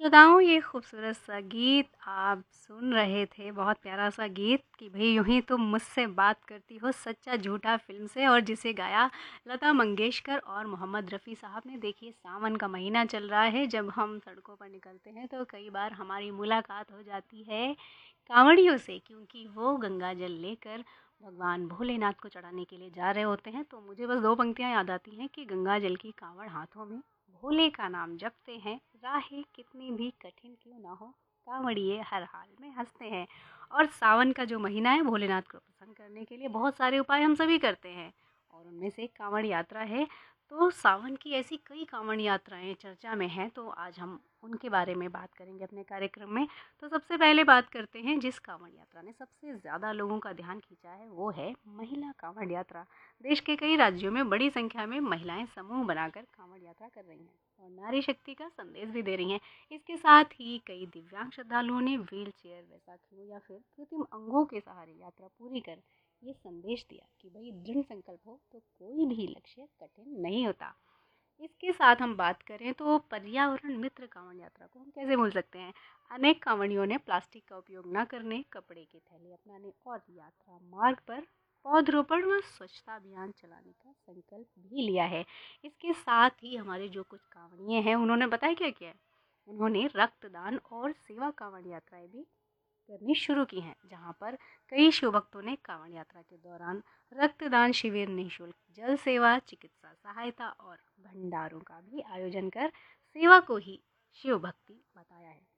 श्रोताओं, ये खूबसूरत सा गीत आप सुन रहे थे, बहुत प्यारा सा गीत कि भई यूँ ही तुम मुझसे बात करती हो सच्चा झूठा फ़िल्म से, और जिसे गाया लता मंगेशकर और मोहम्मद रफ़ी साहब ने। देखिए, सावन का महीना चल रहा है, जब हम सड़कों पर निकलते हैं तो कई बार हमारी मुलाकात हो जाती है कांवड़ियों से, क्योंकि वो गंगा जल लेकर भगवान भोलेनाथ को चढ़ाने के लिए जा रहे होते हैं। तो मुझे बस 2 पंक्तियाँ याद आती हैं कि गंगा जल की कांवड़ हाथों में, भोले का नाम जपते हैं, राहें कितनी भी कठिन क्यों ना हो, कांवड़िए हर हाल में हंसते हैं। और सावन का जो महीना है, भोलेनाथ को प्रसन्न करने के लिए बहुत सारे उपाय हम सभी करते हैं, और उनमें से एक कांवड़ यात्रा है। तो सावन की ऐसी कई कांवड़ यात्राएं चर्चा में हैं, तो आज हम उनके बारे में बात करेंगे अपने कार्यक्रम में। तो सबसे पहले बात करते हैं जिस कांवड़ यात्रा ने सबसे ज़्यादा लोगों का ध्यान खींचा है, वो है महिला कांवड़ यात्रा। देश के कई राज्यों में बड़ी संख्या में महिलाएं समूह बनाकर कांवड़ यात्रा कर रही हैं और नारी शक्ति का संदेश भी दे रही हैं। इसके साथ ही कई दिव्यांग श्रद्धालुओं ने व्हील चेयर, बैसाखियों या फिर कृत्रिम अंगों के सहारे यात्रा पूरी कर ये संदेश दिया कि भाई दृढ़ संकल्प हो तो कोई भी लक्ष्य कठिन नहीं होता। इसके साथ हम बात करें तो पर्यावरण मित्र कांवड़ यात्रा को हम कैसे भूल सकते हैं। अनेक कांवड़ियों ने प्लास्टिक का उपयोग न करने, कपड़े के थैले अपनाने और यात्रा मार्ग पर पौधरोपण व स्वच्छता अभियान चलाने का संकल्प भी लिया है। इसके साथ ही हमारे जो कुछ कांवड़िए हैं, उन्होंने बताया क्या किया है। उन्होंने रक्तदान और सेवा कांवड़ यात्राएं भी करनी शुरू की हैं, जहां पर कई शिव भक्तों ने कांवड़ यात्रा के दौरान रक्तदान शिविर, निःशुल्क जल सेवा, चिकित्सा सहायता और भंडारों का भी आयोजन कर सेवा को ही शिव भक्ति बताया है।